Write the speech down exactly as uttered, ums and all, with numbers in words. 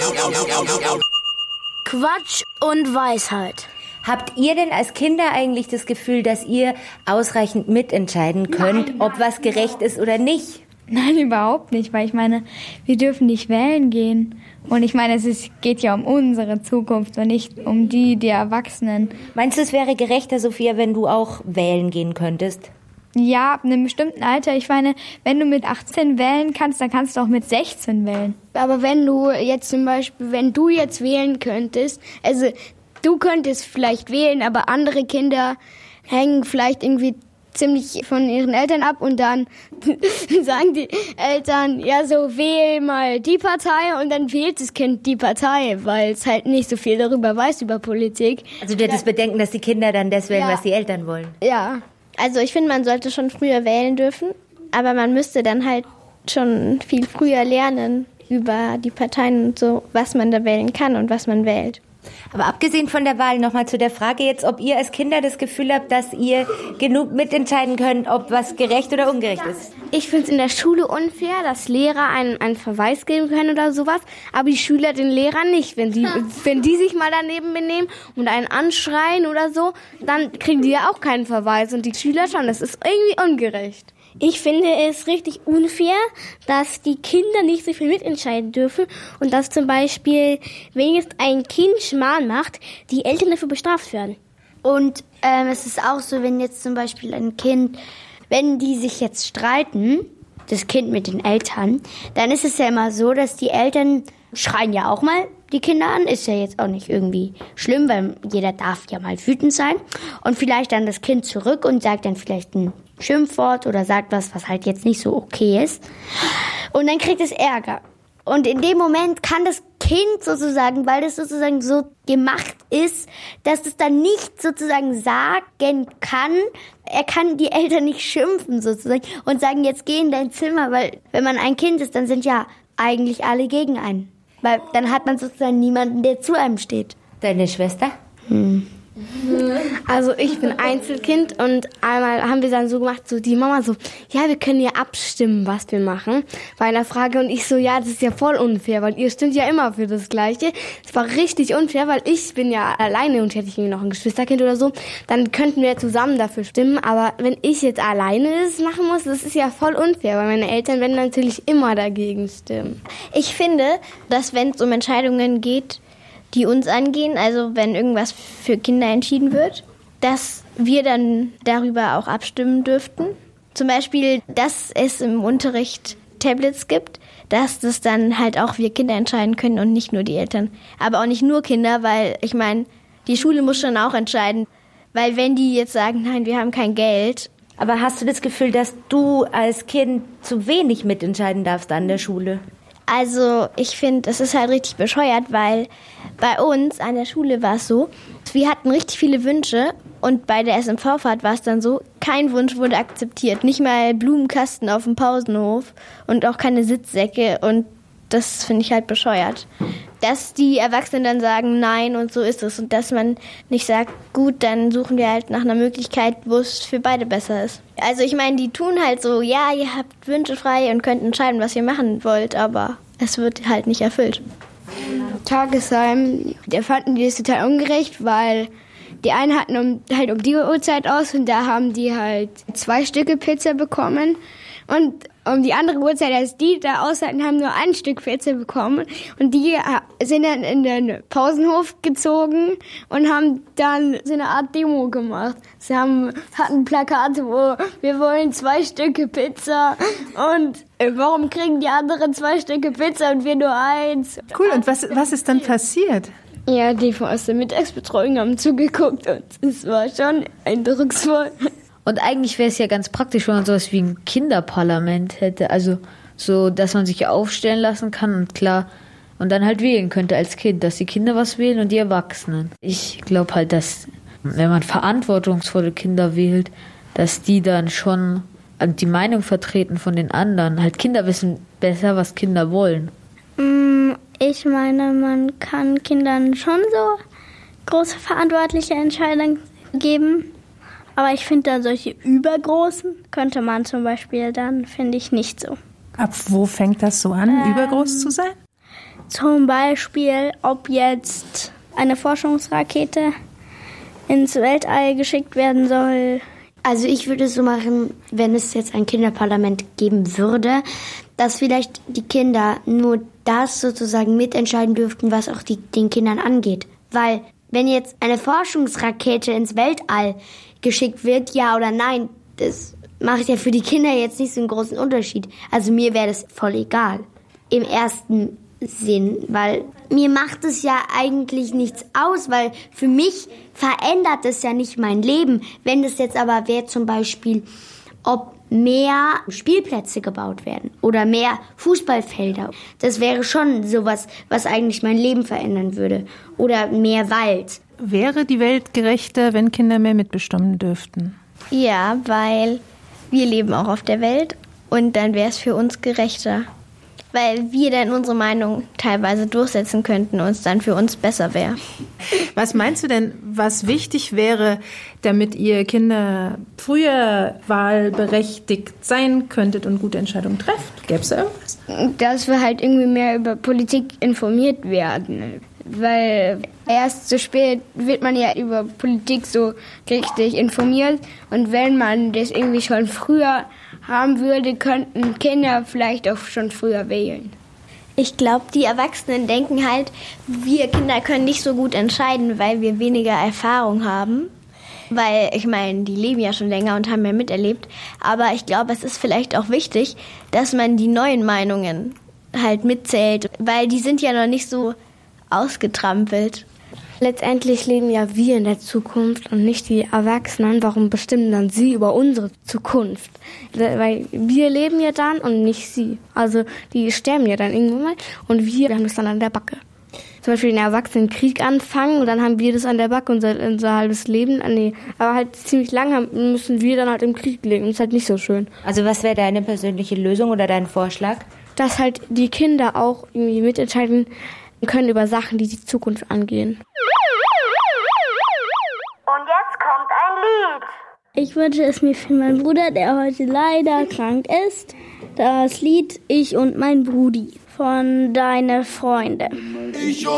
Quatsch und Weisheit. Habt ihr denn als Kinder eigentlich das Gefühl, dass ihr ausreichend mitentscheiden könnt, nein, ob was gerecht ist oder nicht? Nein, überhaupt nicht, weil ich meine, wir dürfen nicht wählen gehen. Und ich meine, es ist, geht ja um unsere Zukunft und nicht um die der Erwachsenen. Meinst du, es wäre gerechter, Sophia, wenn du auch wählen gehen könntest? Ja, ab einem bestimmten Alter. Ich meine, wenn du mit achtzehn wählen kannst, dann kannst du auch mit sechzehn wählen. Aber wenn du jetzt zum Beispiel, wenn du jetzt wählen könntest, also du könntest vielleicht wählen, aber andere Kinder hängen vielleicht irgendwie ziemlich von ihren Eltern ab und dann sagen die Eltern, ja so wähl mal die Partei und dann wählt das Kind die Partei, weil es halt nicht so viel darüber weiß, über Politik. Also du hättest Bedenken, dass die Kinder dann das wählen, ja, was die Eltern wollen. Ja. Also ich finde, man sollte schon früher wählen dürfen, aber man müsste dann halt schon viel früher lernen über die Parteien und so, was man da wählen kann und was man wählt. Aber abgesehen von der Wahl nochmal zu der Frage jetzt, ob ihr als Kinder das Gefühl habt, dass ihr genug mitentscheiden könnt, ob was gerecht oder ungerecht ist. Ich finde es in der Schule unfair, dass Lehrer einen, einen Verweis geben können oder sowas, aber die Schüler den Lehrern nicht. Wenn die, wenn die sich mal daneben benehmen und einen anschreien oder so, dann kriegen die ja auch keinen Verweis und die Schüler schon. Das ist irgendwie ungerecht. Ich finde es richtig unfair, dass die Kinder nicht so viel mitentscheiden dürfen und dass zum Beispiel, wenn jetzt ein Kind Schmarrn macht, die Eltern dafür bestraft werden. Und ähm, es ist auch so, wenn jetzt zum Beispiel ein Kind, wenn die sich jetzt streiten, das Kind mit den Eltern, dann ist es ja immer so, dass die Eltern schreien ja auch mal die Kinder an. Ist ja jetzt auch nicht irgendwie schlimm, weil jeder darf ja mal wütend sein. Und vielleicht dann das Kind zurück und sagt dann vielleicht ein Schimpfwort oder sagt was, was halt jetzt nicht so okay ist. Und dann kriegt es Ärger. Und in dem Moment kann das Kind sozusagen, weil das sozusagen so gemacht ist, dass es dann nicht sozusagen sagen kann, er kann die Eltern nicht schimpfen sozusagen und sagen, jetzt geh in dein Zimmer, weil wenn man ein Kind ist, dann sind ja eigentlich alle gegen einen. Weil dann hat man sozusagen niemanden, der zu einem steht. Deine Schwester? Hm. Also ich bin Einzelkind und einmal haben wir dann so gemacht, so die Mama so, ja, wir können ja abstimmen, was wir machen, bei einer Frage und ich so, ja, das ist ja voll unfair, weil ihr stimmt ja immer für das Gleiche. Es war richtig unfair, weil ich bin ja alleine und hätte ich noch ein Geschwisterkind oder so, dann könnten wir zusammen dafür stimmen, aber wenn ich jetzt alleine das machen muss, das ist ja voll unfair, weil meine Eltern werden natürlich immer dagegen stimmen. Ich finde, dass wenn es um Entscheidungen geht, die uns angehen, also wenn irgendwas für Kinder entschieden wird, dass wir dann darüber auch abstimmen dürften. Zum Beispiel, dass es im Unterricht Tablets gibt, dass das dann halt auch wir Kinder entscheiden können und nicht nur die Eltern. Aber auch nicht nur Kinder, weil ich meine, die Schule muss schon auch entscheiden. Weil wenn die jetzt sagen, nein, wir haben kein Geld. Aber hast du das Gefühl, dass du als Kind zu wenig mitentscheiden darfst an der Schule? Also ich finde, das ist halt richtig bescheuert, weil bei uns an der Schule war es so, wir hatten richtig viele Wünsche und bei der S M V-Fahrt war es dann so, kein Wunsch wurde akzeptiert. Nicht mal Blumenkasten auf dem Pausenhof und auch keine Sitzsäcke und das finde ich halt bescheuert. Dass die Erwachsenen dann sagen, nein und so ist es und dass man nicht sagt, gut, dann suchen wir halt nach einer Möglichkeit, wo es für beide besser ist. Also ich meine, die tun halt so, ja, ihr habt Wünsche frei und könnt entscheiden, was ihr machen wollt, aber es wird halt nicht erfüllt. Tagesheim, da fanden die das total ungerecht, weil die einen hatten um, halt um die Uhrzeit aus und da haben die halt zwei Stücke Pizza bekommen und um die andere Uhrzeit, als die da aus hatten, haben nur ein Stück Pizza bekommen und die sind dann in den Pausenhof gezogen und haben dann so eine Art Demo gemacht. Sie haben, hatten Plakate, wo wir wollen zwei Stücke Pizza und warum kriegen die anderen zwei Stücke Pizza und wir nur eins? Cool, und was, was ist dann passiert? Ja, die von aus der Mittagsbetreuung haben zugeguckt und es war schon eindrucksvoll. Und eigentlich wäre es ja ganz praktisch, wenn man sowas wie ein Kinderparlament hätte. Also so, dass man sich aufstellen lassen kann und klar, und dann halt wählen könnte als Kind, dass die Kinder was wählen und die Erwachsenen. Ich glaube halt, dass wenn man verantwortungsvolle Kinder wählt, dass die dann schon die Meinung vertreten von den anderen. Halt Kinder wissen besser, was Kinder wollen. Ich meine, man kann Kindern schon so große verantwortliche Entscheidungen geben. Aber ich finde dann solche übergroßen könnte man zum Beispiel dann, finde ich, nicht so. Ab wo fängt das so an, ähm, übergroß zu sein? Zum Beispiel, ob jetzt eine Forschungsrakete ins Weltall geschickt werden soll. Also ich würde es so machen, wenn es jetzt ein Kinderparlament geben würde, dass vielleicht die Kinder nur das sozusagen mitentscheiden dürften, was auch die, den Kindern angeht. Weil wenn jetzt eine Forschungsrakete ins Weltall geschickt wird, ja oder nein, das macht ja für die Kinder jetzt nicht so einen großen Unterschied. Also mir wäre das voll egal. Im ersten Sinn, weil mir macht es ja eigentlich nichts aus, weil für mich verändert es ja nicht mein Leben. Wenn es jetzt aber wäre zum Beispiel, ob mehr Spielplätze gebaut werden oder mehr Fußballfelder, das wäre schon sowas, was eigentlich mein Leben verändern würde. Oder mehr Wald. Wäre die Welt gerechter, wenn Kinder mehr mitbestimmen dürften? Ja, weil wir leben auch auf der Welt und dann wäre es für uns gerechter. Weil wir dann unsere Meinung teilweise durchsetzen könnten und es dann für uns besser wäre. Was meinst du denn, was wichtig wäre, damit ihr Kinder früher wahlberechtigt sein könntet und gute Entscheidungen trefft? Gäbe es da irgendwas? Dass wir halt irgendwie mehr über Politik informiert werden. Weil erst so spät wird man ja über Politik so richtig informiert. Und wenn man das irgendwie schon früher haben würde, könnten Kinder vielleicht auch schon früher wählen. Ich glaube, die Erwachsenen denken halt, wir Kinder können nicht so gut entscheiden, weil wir weniger Erfahrung haben. Weil, ich meine, die leben ja schon länger und haben mehr miterlebt. Aber ich glaube, es ist vielleicht auch wichtig, dass man die neuen Meinungen halt mitzählt. Weil die sind ja noch nicht so ausgetrampelt. Letztendlich leben ja wir in der Zukunft und nicht die Erwachsenen. Warum bestimmen dann sie über unsere Zukunft? Weil wir leben ja dann und nicht sie. Also die sterben ja dann irgendwann mal und wir haben das dann an der Backe. Zum Beispiel den Erwachsenen Krieg anfangen und dann haben wir das an der Backe, unser, unser halbes Leben. Nee, aber halt ziemlich lang haben, müssen wir dann halt im Krieg leben. Das ist halt nicht so schön. Also was wäre deine persönliche Lösung oder dein Vorschlag? Dass halt die Kinder auch irgendwie mitentscheiden können über Sachen, die die Zukunft angehen. Und jetzt kommt ein Lied. Ich wünsche es mir für meinen Bruder, der heute leider krank ist. Das Lied Ich und mein Brudi von Deine Freunde.